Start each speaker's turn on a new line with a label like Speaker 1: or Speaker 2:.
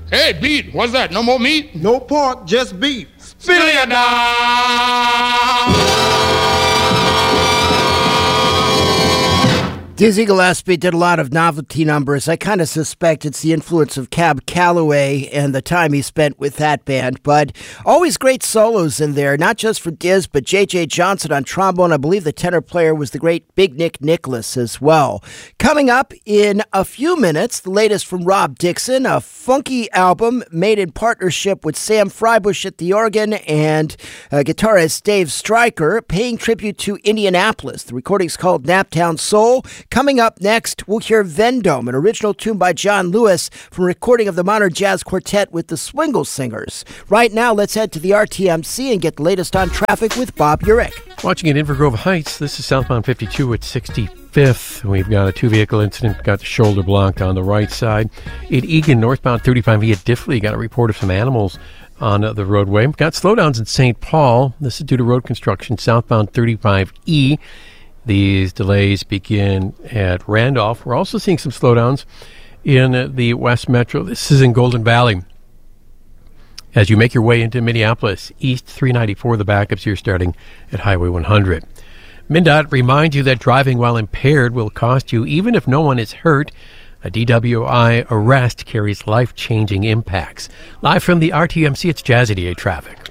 Speaker 1: Hey, beef, what's that? No more meat?
Speaker 2: No pork, just beef.
Speaker 1: Spill ya down.
Speaker 3: Dizzy Gillespie did a lot of novelty numbers. I kind of suspect it's the influence of Cab Calloway and the time he spent with that band. But always great solos in there, not just for Diz, but J.J. Johnson on trombone. I believe the tenor player was the great Big Nick Nicholas as well. Coming up in a few minutes, the latest from Rob Dixon, a funky album made in partnership with Sam Freibush at the organ and guitarist Dave Stryker, paying tribute to Indianapolis. The recording's called Naptown Soul. Coming up next, we'll hear Vendome, an original tune by John Lewis from a recording of the Modern Jazz Quartet with the Swingle Singers. Right now, let's head to the RTMC and get the latest on traffic with Bob Urich.
Speaker 4: Watching at Invergrove Heights, this is southbound 52 at 65th. We've got a two-vehicle incident, got the shoulder blocked on the right side. At Egan, northbound 35 via Diffley, got a report of some animals on the roadway. Got slowdowns in St. Paul. This is due to road construction, southbound 35E. These delays begin at Randolph. We're also seeing some slowdowns in the West Metro. This is in Golden Valley. As you make your way into Minneapolis, East 394, the backups here starting at Highway 100. MnDOT reminds you that driving while impaired will cost you, even if no one is hurt. A DWI arrest carries life-changing impacts. Live from the RTMC, it's Jazz 88 Traffic.